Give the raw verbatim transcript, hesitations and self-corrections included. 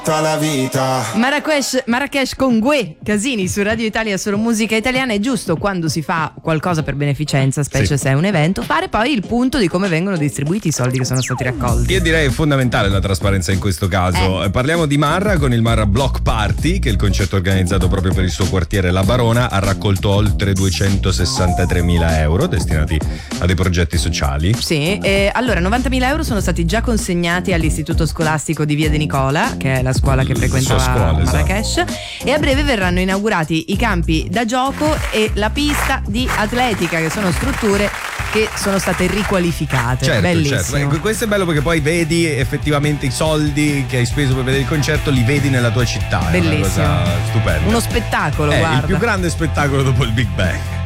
La vita. Marrakesh, Marrakesh con Gue Casini su Radio Italia, solo musica italiana. È giusto, quando si fa qualcosa per beneficenza, specie sì. se è un evento, fare poi il punto di come vengono distribuiti i soldi che sono stati raccolti. Io direi fondamentale la trasparenza in questo caso. Eh. Parliamo di Marra con il Marra Block Party, che è il concerto organizzato proprio per il suo quartiere La Barona. Ha raccolto oltre duecentosessantatremila euro destinati a dei progetti sociali. Sì, e allora novantamila euro sono stati già consegnati all'istituto scolastico di Via De Nicola, che è la scuola che frequentava scuola, Marrakesh, esatto. E a breve verranno inaugurati i campi da gioco e la pista di atletica, che sono strutture che sono state riqualificate. Certo, bellissimo. Certo. Questo è bello perché poi vedi effettivamente i soldi che hai speso per vedere il concerto, li vedi nella tua città. Bellissimo. È una cosa stupenda. Uno spettacolo, è guarda. il più grande spettacolo dopo il Big Bang.